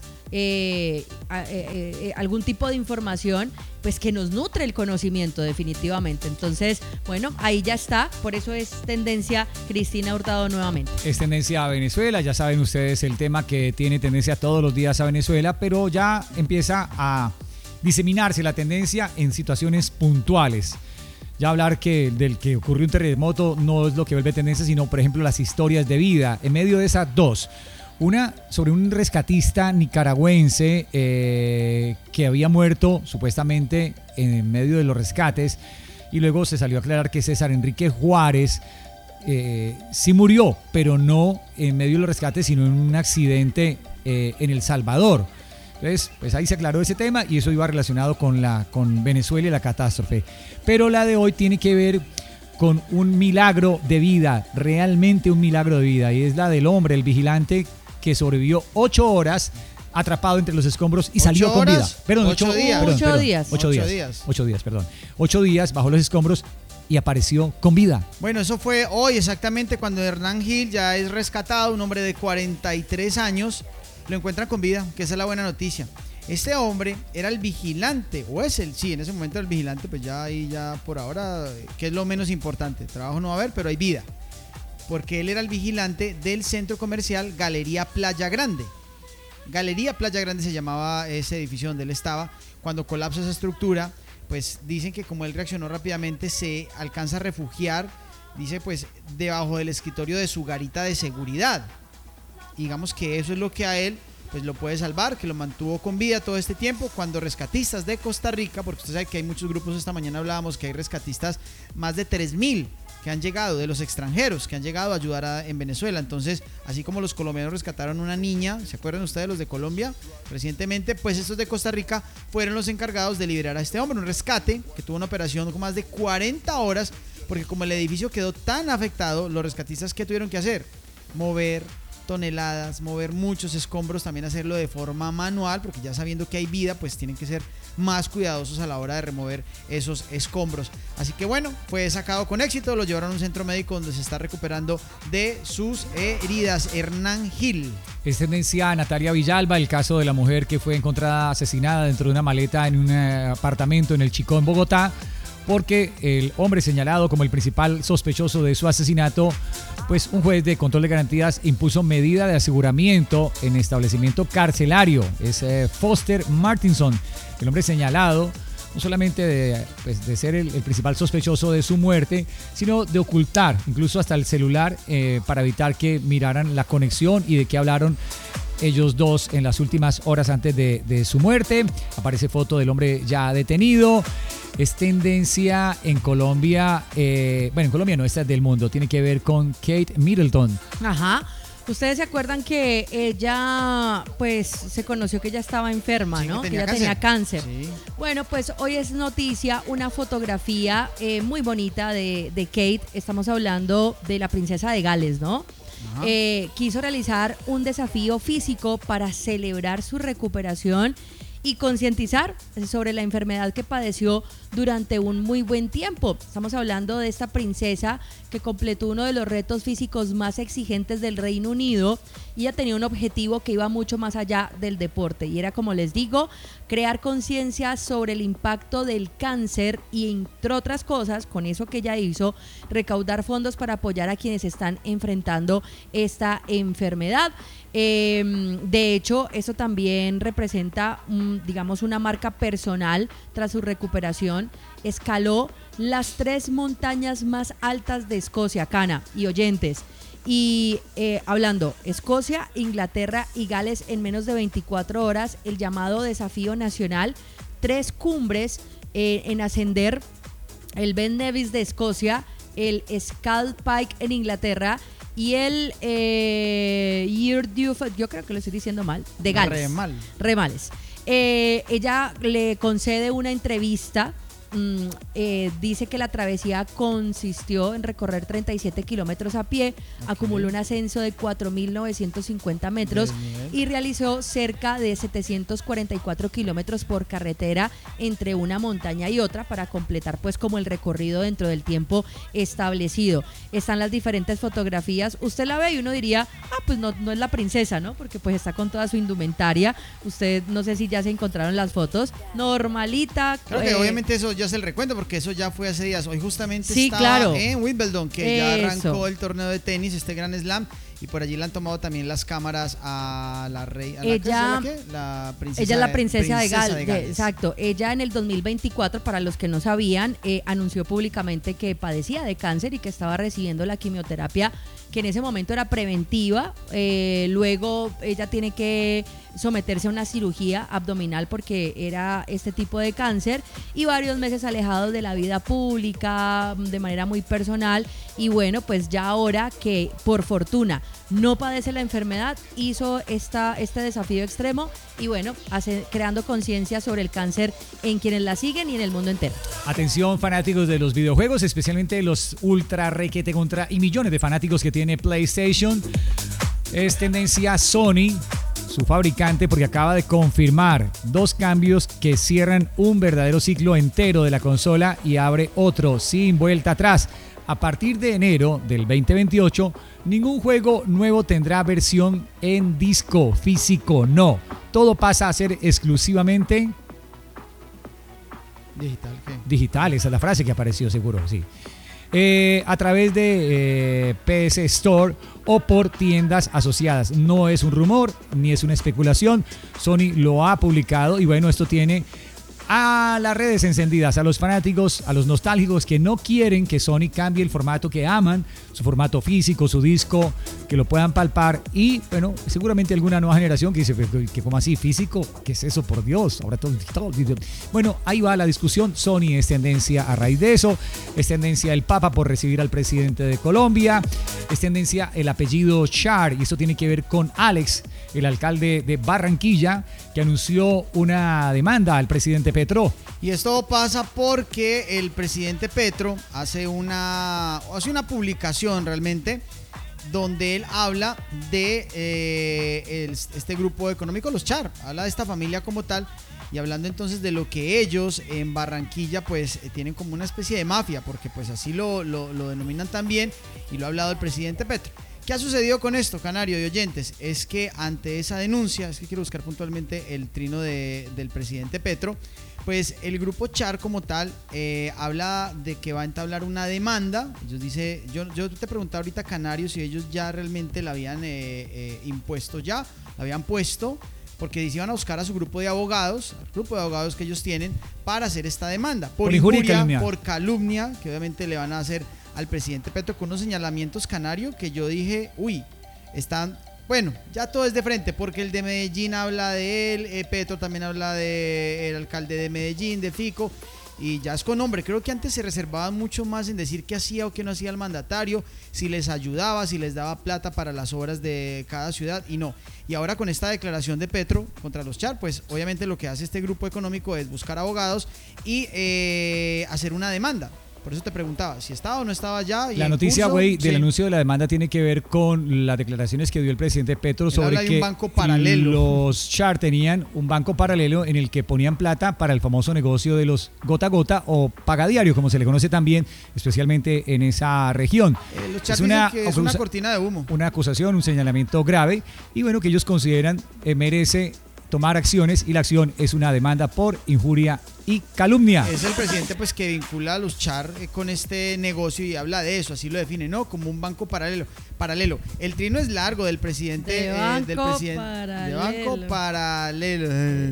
algún tipo de información pues que nos nutre el conocimiento definitivamente. Entonces, bueno, ahí ya está, por eso es tendencia Cristina Hurtado nuevamente. Es tendencia a Venezuela, ya saben ustedes el tema que tiene tendencia todos los días a Venezuela, pero ya empieza a diseminarse la tendencia en situaciones puntuales. Ya hablar del que ocurrió un terremoto no es lo que vuelve tendencia, sino por ejemplo las historias de vida. En medio de esas dos, una sobre un rescatista nicaragüense que había muerto supuestamente en medio de los rescates y luego se salió a aclarar que César Enrique Juárez sí murió, pero no en medio de los rescates, sino en un accidente en El Salvador. Entonces, pues ahí se aclaró ese tema y eso iba relacionado con Venezuela y la catástrofe. Pero la de hoy tiene que ver con un milagro de vida, realmente un milagro de vida, y es la del hombre, el vigilante, que sobrevivió 8 horas atrapado entre los escombros y salió con vida. Perdón, 8 días. 8 días bajo los escombros y apareció con vida. Bueno, eso fue hoy exactamente cuando Hernán Gil ya es rescatado, un hombre de 43 años, lo encuentran con vida, que esa es la buena noticia. Este hombre era el vigilante, o es en ese momento el vigilante, pues ya ahí ya por ahora, que es lo menos importante, trabajo no va a haber, pero hay vida. Porque él era el vigilante del centro comercial Galería Playa Grande. Galería Playa Grande se llamaba ese edificio donde él estaba. Cuando colapsa esa estructura, pues dicen que como él reaccionó rápidamente, se alcanza a refugiar, dice pues debajo del escritorio de su garita de seguridad. Digamos que eso es lo que a él pues lo puede salvar, que lo mantuvo con vida todo este tiempo. Cuando rescatistas de Costa Rica, porque usted sabe que hay muchos grupos, esta mañana hablábamos que hay rescatistas, más de 3,000 que han llegado de los extranjeros, que han llegado a ayudar en Venezuela. Entonces, así como los colombianos rescataron una niña, ¿se acuerdan ustedes los de Colombia? Recientemente, pues estos de Costa Rica fueron los encargados de liberar a este hombre, un rescate que tuvo una operación con más de 40 horas, porque como el edificio quedó tan afectado, los rescatistas, ¿qué tuvieron que hacer? Mover toneladas, mover muchos escombros, también hacerlo de forma manual, porque ya sabiendo que hay vida, pues tienen que ser más cuidadosos a la hora de remover esos escombros. Así que bueno, fue sacado con éxito, lo llevaron a un centro médico donde se está recuperando de sus heridas. Hernán Gil. Es tendencia a Natalia Villalba, el caso de la mujer que fue encontrada asesinada dentro de una maleta en un apartamento en el Chicó, en Bogotá, porque el hombre señalado como el principal sospechoso de su asesinato, pues un juez de control de garantías impuso medida de aseguramiento en establecimiento carcelario. Es Foster Martinson, el hombre señalado no solamente de ser el principal sospechoso de su muerte, sino de ocultar incluso hasta el celular para evitar que miraran la conexión y de qué hablaron ellos dos en las últimas horas antes de su muerte. Aparece foto del hombre ya detenido. Es tendencia en Colombia, bueno, en Colombia no, esta es del mundo, tiene que ver con Kate Middleton. Ajá, Ustedes se acuerdan que ella, pues, se conoció que ella estaba enferma, Sí, ¿no? que Que ella tenía tenía cáncer. Sí. Bueno, pues hoy es noticia una fotografía muy bonita de Kate. Estamos hablando de la princesa de Gales, ¿no? Ajá. Quiso realizar un desafío físico para celebrar su recuperación y concientizar sobre la enfermedad que padeció durante un muy buen tiempo. Estamos hablando de esta princesa que completó uno de los retos físicos más exigentes del Reino Unido y ella tenía un objetivo que iba mucho más allá del deporte y era, como les digo, crear conciencia sobre el impacto del cáncer y, entre otras cosas, con eso que ella hizo, recaudar fondos para apoyar a quienes están enfrentando esta enfermedad. De hecho, eso también representa, digamos, una marca personal tras su recuperación. Escaló las 3 montañas más altas de Escocia, Cana y oyentes. Y hablando, Escocia, Inglaterra y Gales en menos de 24 horas, el llamado desafío nacional, 3 cumbres en ascender, el Ben Nevis de Escocia, el Scald Pike en Inglaterra y el yo creo que lo estoy diciendo mal, de Gales. Remales. Ella le concede una entrevista. Dice que la travesía consistió en recorrer 37 kilómetros a pie, acumuló un ascenso de 4.950 metros y realizó cerca de 744 kilómetros por carretera entre una montaña y otra para completar pues como el recorrido dentro del tiempo establecido. Están las diferentes fotografías, usted la ve y uno diría, pues no es la princesa, ¿no? Porque pues está con toda su indumentaria. Usted, no sé si ya se encontraron las fotos, normalita. Creo que obviamente eso ya es el recuento, porque eso ya fue hace días. Hoy justamente sí, estaba claro, en Wimbledon, que ya arrancó el torneo de tenis, este Grand Slam, y por allí le han tomado también las cámaras a la reina. Ella es la princesa de Gales. Exacto. Ella en el 2024, para los que no sabían, anunció públicamente que padecía de cáncer y que estaba recibiendo la quimioterapia, que en ese momento era preventiva. Luego ella tiene que someterse a una cirugía abdominal porque era este tipo de cáncer, y varios meses alejados de la vida pública de manera muy personal. Y bueno, pues ya ahora que por fortuna no padece la enfermedad, hizo este desafío extremo y bueno, creando conciencia sobre el cáncer en quienes la siguen y en el mundo entero. Atención, fanáticos de los videojuegos, especialmente los ultra requete contra y millones de fanáticos que tiene PlayStation. Es tendencia Sony, su fabricante, porque acaba de confirmar 2 cambios que cierran un verdadero ciclo entero de la consola y abre otro sin vuelta atrás. A partir de enero del 2028, ningún juego nuevo tendrá versión en disco físico, no. Todo pasa a ser exclusivamente digital, esa es la frase que apareció, seguro, sí. A través de PS Store o por tiendas asociadas. No es un rumor ni es una especulación. Sony lo ha publicado y bueno, esto tiene a las redes encendidas, a los fanáticos, a los nostálgicos que no quieren que Sony cambie el formato que aman, su formato físico, su disco, que lo puedan palpar. Y bueno, seguramente alguna nueva generación que dice que como así físico, ¿qué es eso? Por Dios, ahora todo digital. Bueno, ahí va la discusión. Sony es tendencia a raíz de eso, es tendencia el Papa por recibir al presidente de Colombia, es tendencia el apellido Char, y eso tiene que ver con Alex, el alcalde de Barranquilla, que anunció una demanda al presidente Petro. Y esto pasa porque el presidente Petro hace una publicación realmente donde él habla de este grupo económico, los Char, habla de esta familia como tal, y hablando entonces de lo que ellos en Barranquilla pues tienen como una especie de mafia, porque pues así lo denominan también, y lo ha hablado el presidente Petro. ¿Qué ha sucedido con esto, Canario y oyentes? Es que ante esa denuncia, es que quiero buscar puntualmente el trino del presidente Petro, pues el grupo Char como tal habla de que va a entablar una demanda. Ellos dice, yo te preguntaba ahorita, Canario, si ellos ya realmente la habían impuesto la habían puesto, porque iban a buscar a su grupo de abogados, al grupo de abogados que ellos tienen, para hacer esta demanda. Por injuria, por calumnia, que obviamente le van a hacer al presidente Petro con unos señalamientos, Canario, que yo dije, están, bueno, ya todo es de frente, porque el de Medellín habla de él, Petro también habla del alcalde de Medellín, de Fico, y ya es con nombre. Creo que antes se reservaban mucho más en decir qué hacía o qué no hacía el mandatario, si les ayudaba, si les daba plata para las obras de cada ciudad, y no. Y ahora con esta declaración de Petro contra los Char, pues obviamente lo que hace este grupo económico es buscar abogados y hacer una demanda. Por eso te preguntaba, si estaba o no estaba ya. La noticia, güey, del anuncio de la demanda tiene que ver con las declaraciones que dio el presidente Petro sobre que banco paralelo. Los Char tenían un banco paralelo en el que ponían plata para el famoso negocio de los gota a gota o paga diario, como se le conoce también, especialmente en esa región. Los Char dicen que es una cortina de humo. Una acusación, un señalamiento grave, y bueno, que ellos consideran merece tomar acciones, y la acción es una demanda por injuria y calumnia. Es el presidente pues que vincula a los Char con este negocio y habla de eso, así lo define, ¿no? Como un banco paralelo. El trino es largo del presidente. De banco paralelo.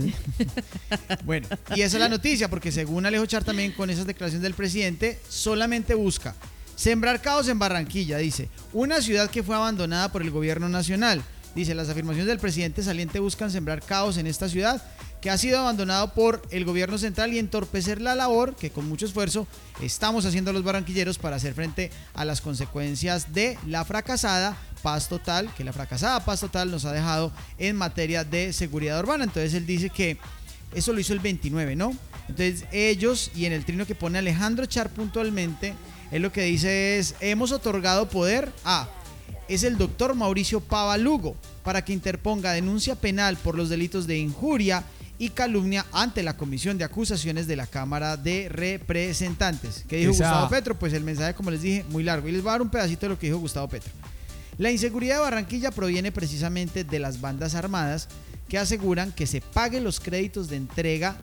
Bueno, y esa es la noticia, porque según Alejo Char también con esas declaraciones del presidente, solamente busca sembrar caos en Barranquilla, dice, una ciudad que fue abandonada por el gobierno nacional. Dice, las afirmaciones del presidente saliente buscan sembrar caos en esta ciudad que ha sido abandonado por el gobierno central y entorpecer la labor que con mucho esfuerzo estamos haciendo los barranquilleros para hacer frente a las consecuencias de la fracasada paz total, que la fracasada paz total nos ha dejado en materia de seguridad urbana. Entonces él dice que eso lo hizo el 29, ¿no? Entonces ellos, y en el trino que pone Alejandro Char puntualmente, él lo que dice es, hemos otorgado poder a... es el doctor Mauricio Pava Lugo para que interponga denuncia penal por los delitos de injuria y calumnia ante la Comisión de Acusaciones de la Cámara de Representantes. ¿Qué dijo Gustavo Petro? Pues el mensaje, como les dije, muy largo, y les voy a dar un pedacito de lo que dijo Gustavo Petro. La inseguridad de Barranquilla proviene precisamente de las bandas armadas que aseguran que se paguen los créditos de entrega,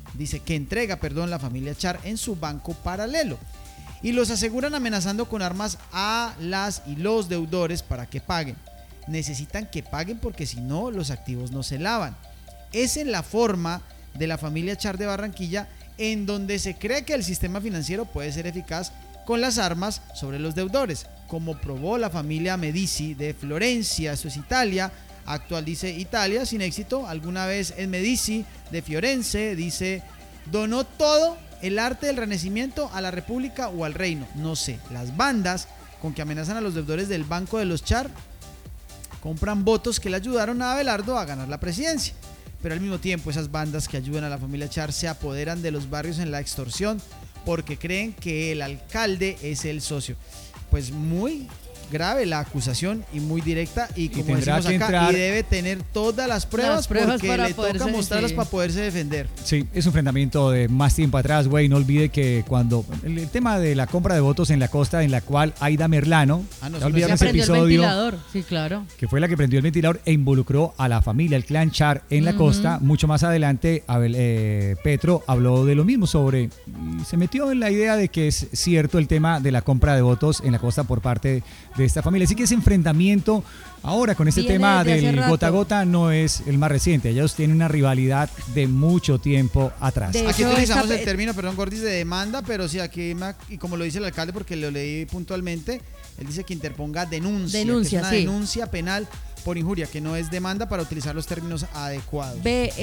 la familia Char en su banco paralelo. Y los aseguran amenazando con armas a las y los deudores para que paguen. Necesitan que paguen porque si no, los activos no se lavan. Es en la forma de la familia Char de Barranquilla en donde se cree que el sistema financiero puede ser eficaz con las armas sobre los deudores, como probó la familia Medici de Florencia, eso es Italia, actual dice Italia, sin éxito. Alguna vez en Medici de Firenze dice, donó todo el arte del Renacimiento a la República o al Reino, no sé. Las bandas con que amenazan a los deudores del Banco de los Char compran votos que le ayudaron a Abelardo a ganar la presidencia, pero al mismo tiempo esas bandas que ayudan a la familia Char se apoderan de los barrios en la extorsión porque creen que el alcalde es el socio. Pues muy grave la acusación y muy directa, y como decimos acá, y debe tener todas las pruebas porque le toca mostrarlas para poderse defender. Sí, es un enfrentamiento de más tiempo atrás, güey. No olvide que cuando el tema de la compra de votos en la costa, en la cual Aida Merlano, ese episodio, sí, claro, que fue la que prendió el ventilador e involucró a la familia, el clan Char en la costa. Mucho más adelante Petro habló de lo mismo se metió en la idea de que es cierto el tema de la compra de votos en la costa por parte de esta familia. Así que ese enfrentamiento ahora con este tema del gota a gota no es el más reciente. Ellos tienen una rivalidad de mucho tiempo atrás. Aquí utilizamos el término, Gordis, de demanda, pero sí, aquí, y como lo dice el alcalde, porque lo leí puntualmente, él dice que interponga denuncia, que es una denuncia penal por injuria, que no es demanda, para utilizar los términos adecuados.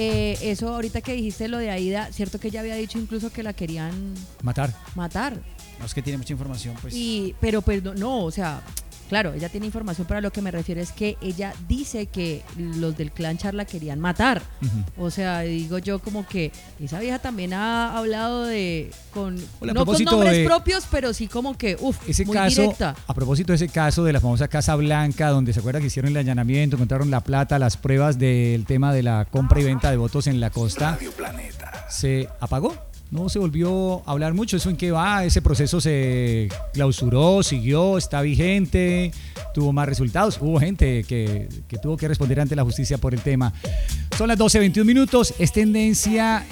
Eso ahorita que dijiste lo de Aida, cierto que ella había dicho incluso que la querían matar. No, es que tiene mucha información, pues. Pero no, o sea, claro, ella tiene información, pero a lo que me refiero es que ella dice que los del clan Char la querían matar. O sea, digo yo como que esa vieja también ha hablado no con nombres propios, pero sí como que, ese muy caso, directa. A propósito de ese caso de la famosa Casa Blanca, donde se acuerda que hicieron el allanamiento, encontraron la plata, las pruebas del tema de la compra y venta de votos en la costa, se apagó. No se volvió a hablar mucho. ¿Eso en qué va? Ese proceso se clausuró, siguió, está vigente, tuvo más resultados. Hubo gente que tuvo que responder ante la justicia por el tema. Son las 12:21 minutos. Es tendencia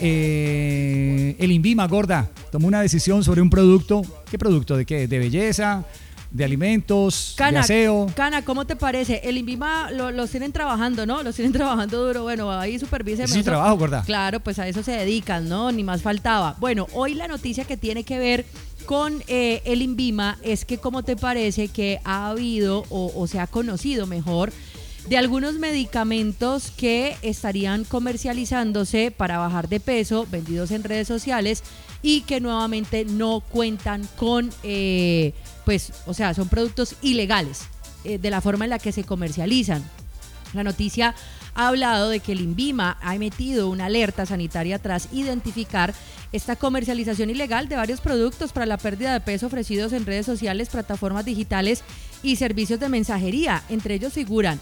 el INVIMA, gorda. Tomó una decisión sobre un producto. ¿Qué producto? ¿De qué? ¿De belleza? ¿De alimentos? ¿De aseo? Cana, ¿cómo te parece? El INVIMA los tienen trabajando, ¿no? Los tienen trabajando duro. Bueno, ahí supervisen. Es su trabajo, gorda. Claro, pues a eso se dedican, ¿no? Ni más faltaba. Bueno, hoy la noticia que tiene que ver con el INVIMA es que, ¿cómo te parece que ha habido o se ha conocido mejor de algunos medicamentos que estarían comercializándose para bajar de peso, vendidos en redes sociales y que nuevamente no cuentan con, son productos ilegales de la forma en la que se comercializan. La noticia ha hablado de que el INVIMA ha emitido una alerta sanitaria tras identificar esta comercialización ilegal de varios productos para la pérdida de peso ofrecidos en redes sociales, plataformas digitales y servicios de mensajería. Entre ellos figuran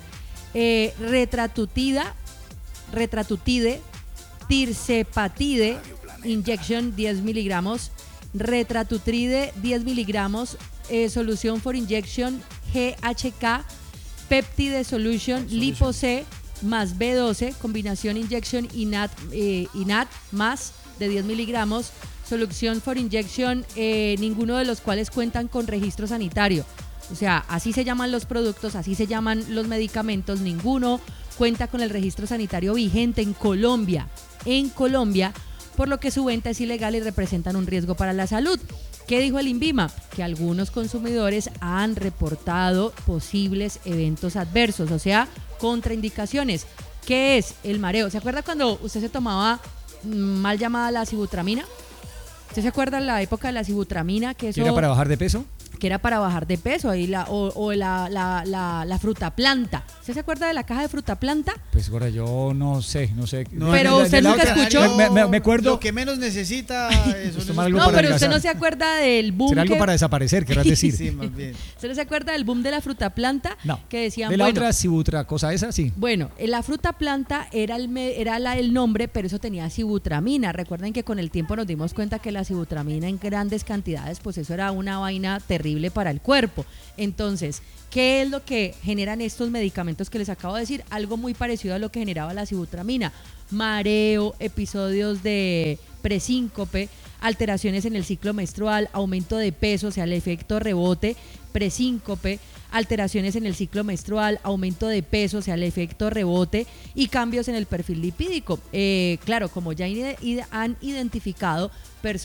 retratutide, tirzepatide, injection 10 miligramos, retratutride 10 miligramos, solución for injection GHK, peptide solution, lipo-C más B12, combinación injection INAT más de 10 miligramos, solución for injection, ninguno de los cuales cuentan con registro sanitario. O sea, así se llaman los productos, así se llaman los medicamentos, ninguno cuenta con el registro sanitario vigente en Colombia, por lo que su venta es ilegal y representan un riesgo para la salud. ¿Qué dijo el INVIMA? Que algunos consumidores han reportado posibles eventos adversos, o sea, contraindicaciones. ¿Qué es el mareo? ¿Se acuerda cuando usted se tomaba mal llamada la sibutramina? ¿Usted se acuerda de la época de la sibutramina? Que eso ¿era para bajar de peso? Que era para bajar de peso, ahí la fruta planta. ¿Usted se acuerda de la caja de fruta planta? Pues ahora yo no sé. No, pero usted nunca escuchó. Me acuerdo. Lo que menos necesita es no, pero usted no se acuerda del boom. Será algo para desaparecer, querrás decir. Sí, más bien. ¿Usted no se acuerda del boom de la fruta planta? No. Que decían, de la otra cibutra, cosa esa, sí. Bueno, la fruta planta era el nombre, pero eso tenía sibutramina. Recuerden que con el tiempo nos dimos cuenta que la sibutramina en grandes cantidades, pues eso era una vaina terrible para el cuerpo. Entonces, ¿qué es lo que generan estos medicamentos que les acabo de decir? Algo muy parecido a lo que generaba la sibutramina: mareo, episodios de presíncope, alteraciones en el ciclo menstrual, aumento de peso, o sea, el efecto rebote, presíncope, alteraciones en el ciclo menstrual, aumento de peso, o sea, el efecto rebote y cambios en el perfil lipídico. Claro, como ya han identificado personas